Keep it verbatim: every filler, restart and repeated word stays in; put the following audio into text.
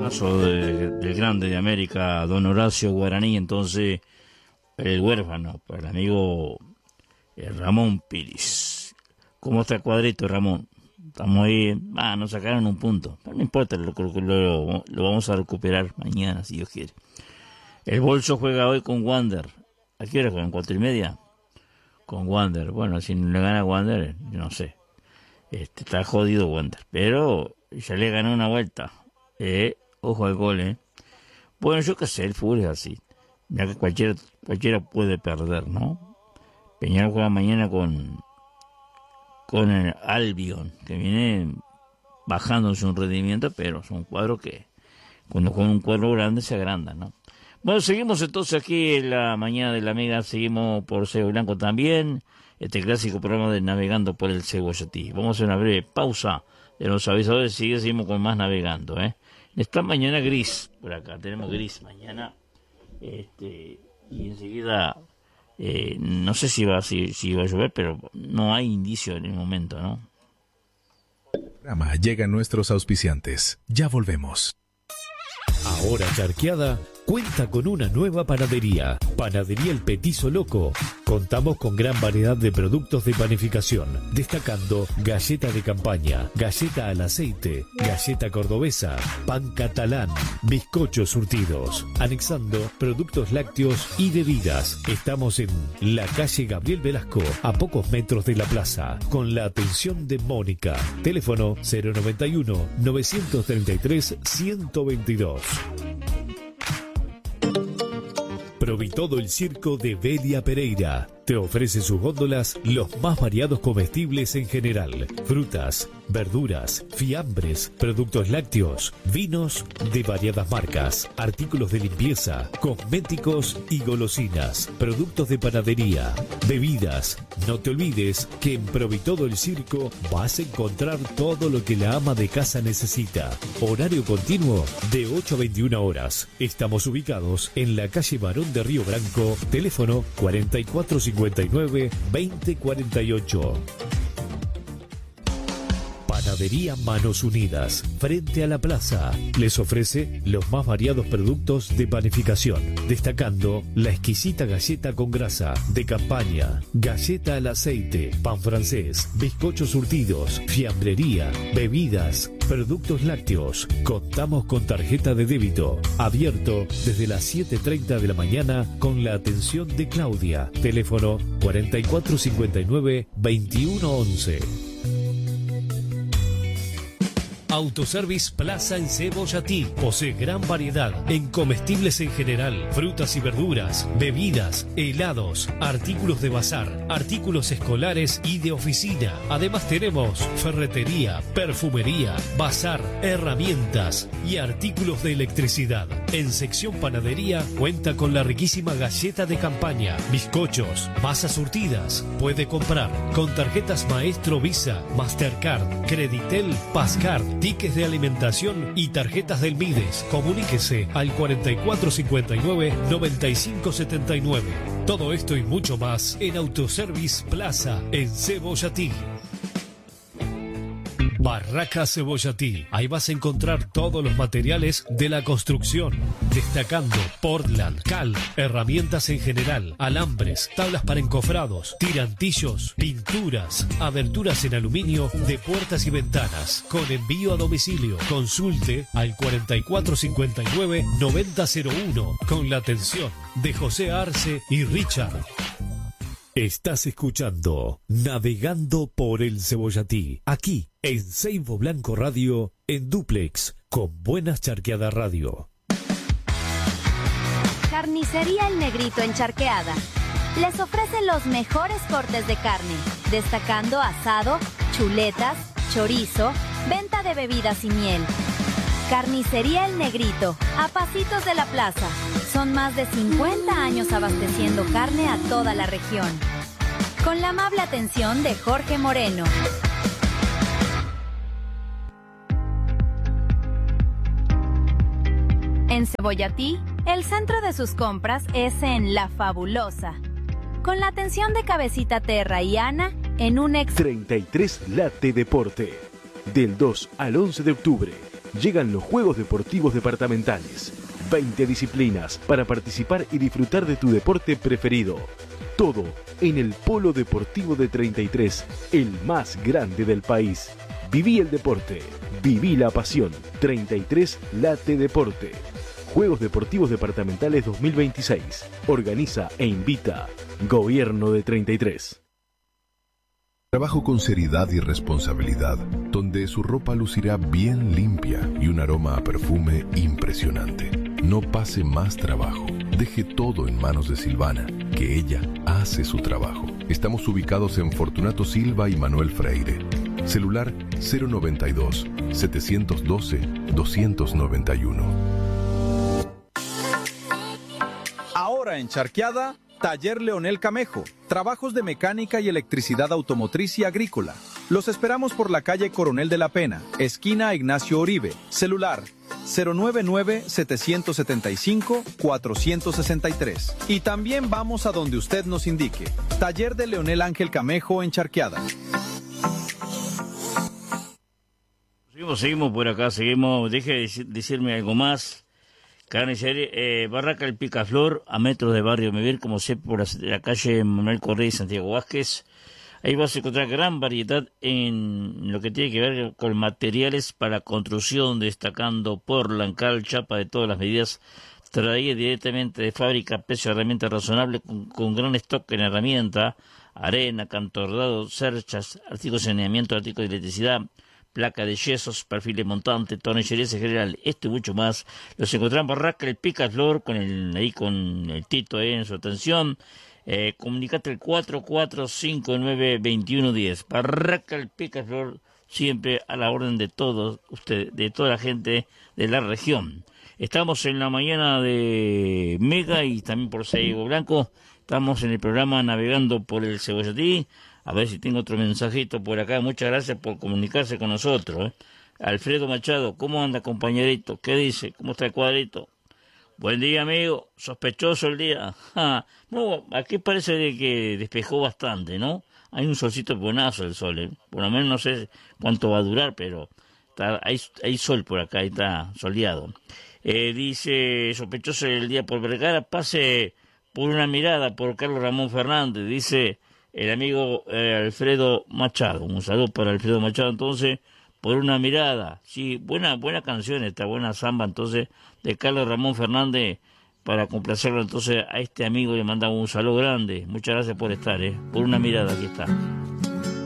caso de, del grande de América, don Horacio Guaraní, entonces el huérfano, para el amigo eh, Ramón Piris. ¿Cómo está el cuadrito, Ramón? Estamos ahí, ah, nos sacaron un punto, pero no importa, lo, lo, lo, lo vamos a recuperar mañana, si Dios quiere. El Bolso juega hoy con Wander. ¿A qué hora juegan? ¿Cuatro y media? Con Wander. Bueno, si no le gana Wander, no sé. Este, está jodido Wander, pero ya le ganó una vuelta. Eh, ojo al gol, eh. Bueno, yo qué sé, el fútbol es así. Ya que cualquiera, cualquiera puede perder, ¿no? Peñarol juega mañana con con el Albion, que viene bajándose un rendimiento, pero son cuadros que cuando con un cuadro grande se agrandan, ¿no? Bueno, seguimos entonces aquí en la mañana de la Mega, seguimos por Cebo Blanco también, este clásico programa de Navegando por el Cebollatí. Vamos a hacer una breve pausa de los avisadores, sigue, seguimos con más navegando, ¿eh? Esta mañana gris, por acá tenemos gris mañana, este, y enseguida, eh, no sé si va, si, si va a llover, pero no hay indicio en el momento, ¿no? Llegan nuestros auspiciantes, ya volvemos. Ahora Charqueada cuenta con una nueva panadería, Panadería El Petizo Loco. Contamos con gran variedad de productos de panificación, destacando galleta de campaña, galleta al aceite, galleta cordobesa, pan catalán, bizcochos surtidos, anexando productos lácteos y bebidas. Estamos en la calle Gabriel Velasco, a pocos metros de la plaza, con la atención de Mónica. Teléfono cero noventa y uno, novecientos treinta y tres, ciento veintidós. Provitodo el Circo de Belia Pereira te ofrece sus góndolas los más variados comestibles en general, frutas, verduras, fiambres, productos lácteos, vinos de variadas marcas, artículos de limpieza, cosméticos y golosinas, productos de panadería, bebidas. No te olvides que en Provitodo el Circo vas a encontrar todo lo que la ama de casa necesita. Horario continuo de ocho a veintiuna horas. Estamos ubicados en la calle Barón de Río Branco, teléfono cuarenta y cuatro cincuenta y nueve, veinte cuarenta y ocho. Panadería Manos Unidas, frente a la plaza, les ofrece los más variados productos de panificación, destacando la exquisita galleta con grasa, de campaña, galleta al aceite, pan francés, bizcochos surtidos, fiambrería, bebidas, productos lácteos. Contamos con tarjeta de débito, abierto desde las siete y treinta de la mañana con la atención de Claudia. Teléfono cuarenta y cuatro cincuenta y nueve, veintiuno once. Autoservice Plaza en Cebollatí. Posee gran variedad en comestibles en general, frutas y verduras, bebidas, helados, artículos de bazar, artículos escolares y de oficina. Además tenemos ferretería, perfumería, bazar, herramientas y artículos de electricidad. En sección panadería cuenta con la riquísima galleta de campaña, bizcochos, masas surtidas. Puede comprar con tarjetas Maestro Visa, Mastercard, Creditel, Pascard, tickets de alimentación y tarjetas del Mides. Comuníquese al cuarenta y cuatro cincuenta y nueve, noventa y cinco setenta y nueve. Todo esto y mucho más en Autoservice Plaza en Cebollatí. Barraca Cebollatí. Ahí vas a encontrar todos los materiales de la construcción, destacando Portland, cal, herramientas en general, alambres, tablas para encofrados, tirantillos, pinturas, aberturas en aluminio de puertas y ventanas, con envío a domicilio. Consulte al cuarenta y cuatro cincuenta y nueve, noventa cero uno con la atención de José Arce y Richard. Estás escuchando Navegando por el Cebollatí, aquí en Ceibo Blanco Radio, en Duplex, con Buenas Charqueadas Radio. Carnicería El Negrito en Charqueada. Les ofrece los mejores cortes de carne, destacando asado, chuletas, chorizo, venta de bebidas y miel. Carnicería El Negrito, a pasitos de la plaza. Son más de cincuenta años abasteciendo carne a toda la región. Con la amable atención de Jorge Moreno. En Cebollatí, el centro de sus compras es en La Fabulosa. Con la atención de Cabecita Terra y Ana en un ex... treinta y tres Late Deporte. Del dos al once de octubre. llegan los Juegos Deportivos Departamentales. veinte disciplinas para participar y disfrutar de tu deporte preferido. Todo en el Polo Deportivo de treinta y tres, el más grande del país. Viví el deporte, viví la pasión. treinta y tres Late Deporte. Juegos Deportivos Departamentales dos mil veintiséis. Organiza e invita Gobierno de treinta y tres. Trabajo con seriedad y responsabilidad, donde su ropa lucirá bien limpia y un aroma a perfume impresionante. No pase más trabajo. Deje todo en manos de Silvana, que ella hace su trabajo. Estamos ubicados en Fortunato Silva y Manuel Freire. Celular cero noventa y dos, setecientos doce, doscientos noventa y uno. Ahora en Charqueada, Taller Leonel Camejo. Trabajos de mecánica y electricidad automotriz y agrícola. Los esperamos por la calle Coronel de la Pena, esquina Ignacio Oribe. Celular cero noventa y nueve, setecientos setenta y cinco, cuatrocientos sesenta y tres. Y también vamos a donde usted nos indique. Taller de Leonel Ángel Camejo en Charqueada. Seguimos, seguimos por acá, seguimos. Deje de decir, decirme algo más. Carnicería, eh, Barraca El Picaflor, a metros de Barrio Mevir, como siempre, por la, la calle Manuel Correa y Santiago Vázquez. Ahí vas a encontrar gran variedad en lo que tiene que ver con materiales para construcción, destacando Portland, cal, chapa de todas las medidas, traída directamente de fábrica, precio de herramientas razonable, con, con gran stock en herramienta, arena, cantordado, cerchas, artículos de saneamiento, artículos de electricidad, placa de yesos, perfiles montantes, tornillerías en general, esto y mucho más. Los encontramos en Barraca El Picaflor, con el, ahí con el Tito eh, en su atención. Eh, comunicate el cuatro cuatro cinco nueve, dos uno uno cero. Barraca El Picaflor, siempre a la orden de todos ustedes, de toda la gente de la región. Estamos en la mañana de Mega y también por Seibo Blanco. Estamos en el programa Navegando por el Cebollatí. A ver si tengo otro mensajito por acá. Muchas gracias por comunicarse con nosotros. ¿eh? Alfredo Machado, ¿cómo anda, compañerito? ¿Qué dice? ¿Cómo está el cuadrito? Buen día, amigo. Sospechoso el día. Ja. No, aquí parece de que despejó bastante, ¿no? Hay un solcito buenazo el sol. ¿eh? Por lo menos no sé cuánto va a durar, pero está, hay, hay sol por acá, está soleado. Eh, dice, sospechoso el día por Vergara, pase por una mirada por Carlos Ramón Fernández, dice el amigo eh, Alfredo Machado. Un saludo para Alfredo Machado, entonces, por una mirada. Sí, buena buena canción, esta buena samba, entonces, de Carlos Ramón Fernández, para complacerlo, entonces, a este amigo le mandamos un saludo grande. Muchas gracias por estar, ¿eh? Por una mirada, aquí está.